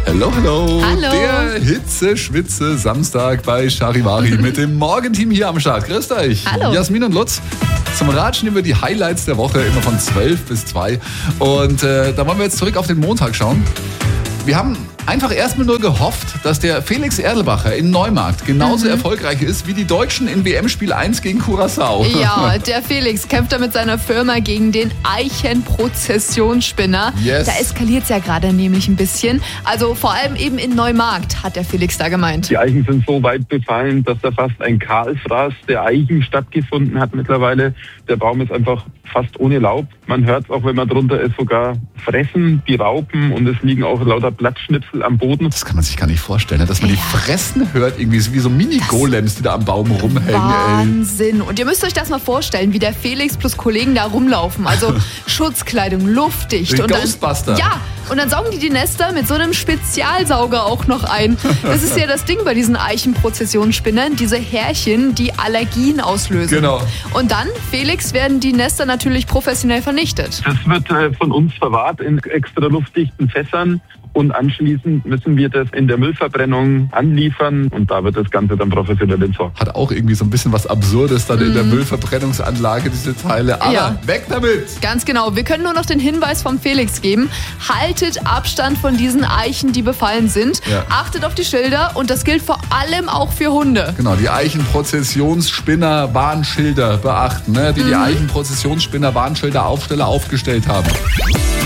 Hallo, hallo. Hallo. Der Hitze-Schwitze Samstag bei Charivari mit dem Morgenteam hier am Start. Grüßt euch. Hallo. Jasmin und Lutz zum Ratschen über die Highlights der Woche, immer von 12 bis 2. Und da wollen wir jetzt zurück auf den Montag schauen. Wir haben einfach erstmal nur gehofft, dass der Felix Erlbacher in Neumarkt genauso erfolgreich ist wie die Deutschen in WM-Spiel 1 gegen Curaçao. Ja, der Felix kämpft da mit seiner Firma gegen den Eichenprozessionsspinner. Yes. Da eskaliert es ja gerade nämlich ein bisschen. Also vor allem eben in Neumarkt, hat der Felix da gemeint. Die Eichen sind so weit befallen, dass da fast ein Kahlfraß der Eichen stattgefunden hat mittlerweile. Der Baum ist einfach fast ohne Laub. Man hört es auch, wenn man drunter ist, sogar fressen die Raupen und es liegen auch lauter Blattschnipsel am Boden. Das kann man sich gar nicht vorstellen, dass man die fressen hört, irgendwie wie so Mini-Golems, die da am Baum rumhängen. Wahnsinn. Und ihr müsst euch das mal vorstellen, wie der Felix plus Kollegen da rumlaufen. Also Schutzkleidung, luftdicht. Die Und dann, Ghostbuster. ja, und dann saugen die Nester mit so einem Spezialsauger auch noch ein. Das ist ja das Ding bei diesen Eichenprozessionsspinnern, diese Härchen, die Allergien auslösen. Genau. Und dann, Felix, werden die Nester natürlich professionell vernichtet. Das wird von uns verwahrt in extra luftdichten Fässern. Und anschließend müssen wir das in der Müllverbrennung anliefern und da wird das Ganze dann professionell entsorgt. Hat auch irgendwie so ein bisschen was Absurdes dann in der Müllverbrennungsanlage, diese Teile. Aber Ja. weg damit! Ganz genau. Wir können nur noch den Hinweis vom Felix geben. Haltet Abstand von diesen Eichen, die befallen sind. Ja. Achtet auf die Schilder und das gilt vor allem auch für Hunde. Genau, die Eichenprozessionsspinner Warnschilder beachten, ne? Die Eichenprozessionsspinner Warnschilder Aufsteller aufgestellt haben.